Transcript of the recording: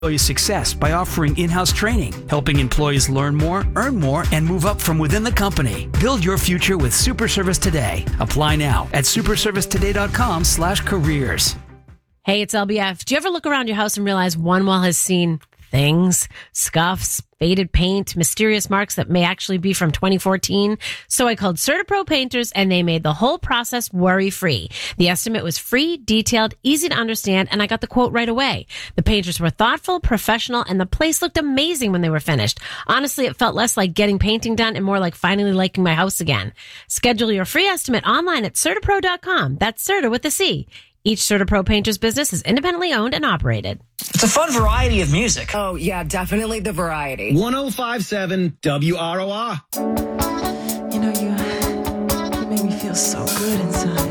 employee success by offering in-house training, helping employees learn more, earn more, and move up from within the company. Build your future with Superservice today. Apply now at superservicetoday.com/careers. Hey, it's LBF. Do you ever look around your house and realize one wall has seen things, scuffs, faded paint, mysterious marks that may actually be from 2014? So I called CertaPro Painters and they made the whole process worry-free. The estimate was free, detailed, easy to understand, and I got the quote right away. The painters were thoughtful, professional, and the place looked amazing when they were finished. Honestly, it felt less like getting painting done and more like finally liking my house again. Schedule your free estimate online at CertaPro.com. That's Certa with a C. Each CertaPro Painters business is independently owned and operated. It's a fun variety of music. Oh, yeah, definitely the variety. 105.7 WROR. You know, you make me feel so good inside.